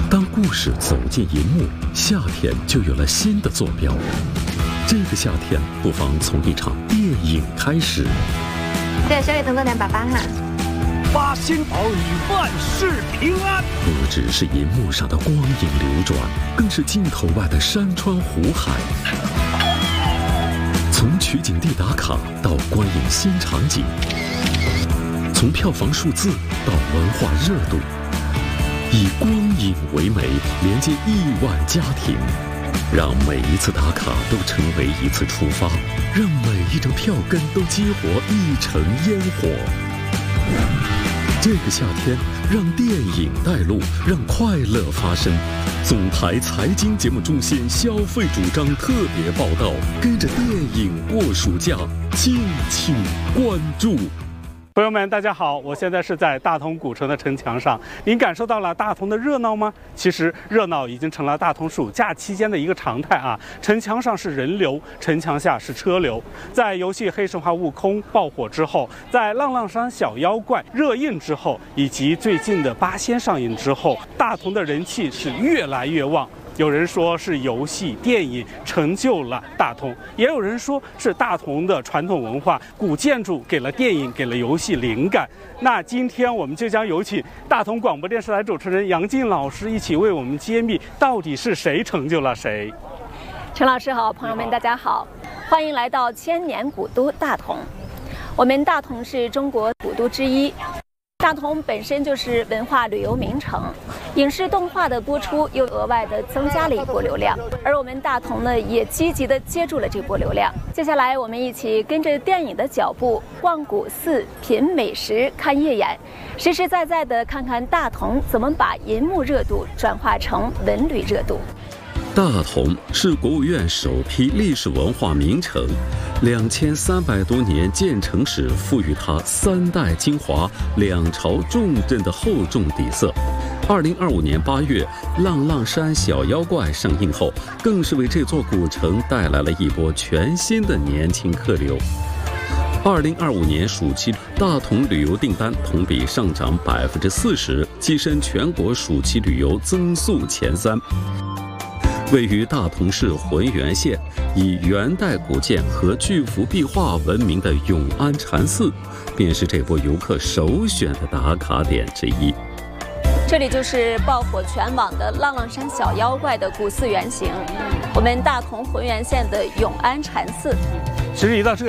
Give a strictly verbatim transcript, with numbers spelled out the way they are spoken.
当故事走进银幕，夏天就有了新的坐标。这个夏天，不妨从一场电影开始。 对，小雨腾哥俩爸爸哈。 八仙岛屿万事平安。 不只是银幕上的光影流转，更是镜头外的山川湖海。从取景地打卡到观影新场景，从票房数字到文化热度，以光影为媒，连接亿万家庭，让每一次打卡都成为一次出发，让每一张票根都激活一城烟火。这个夏天，让电影带路，让快乐发生。总台财经节目中心消费主张特别报道，跟着电影过暑假，敬请关注。 朋友们，大家好，我现在是在大同古城的城墙上。您感受到了大同的热闹吗？其实热闹已经成了大同暑假期间的一个常态啊！城墙上是人流，城墙下是车流。在游戏《黑神话：悟空》爆火之后，在《浪浪山小妖怪》热映之后，以及最近的《八仙》上映之后，大同的人气是越来越旺。有人说是游戏、电影成就了大同，也有人说是大同的传统文化、古建筑给了电影、给了游戏灵感。那今天我们就将有请大同广播电视台主持人杨静老师一起为我们揭秘，到底是谁成就了谁。 陈老师好，朋友们大家好，欢迎来到千年古都大同。我们大同是中国古都之一。大同本身就是文化旅游名城，影视动画的播出又额外的增加了一波流量，而我们大同呢也积极的接住了这波流量。接下来我们一起跟着电影的脚步，逛古寺、品美食、看夜演，实实在在的看看大同怎么把银幕热度转化成文旅热度。 大同是国务院首批历史文化名城，两千三百多年建成史赋予它三代精华、两朝重镇的厚重底色。二零二五年八月，《浪浪山小妖怪》上映后，更是为这座古城带来了一波全新的年轻客流。二零二五年暑期，大同旅游订单同比上涨百分之四十，跻身全国暑期旅游增速前三。位于大同市浑源县，以元代古建和巨幅壁画闻名的永安禅寺，便是这波游客首选的打卡点之一。 这里就是爆火全网的浪浪山小妖怪的古寺原型，我们大同浑源县的永安禅寺。 其实一到这个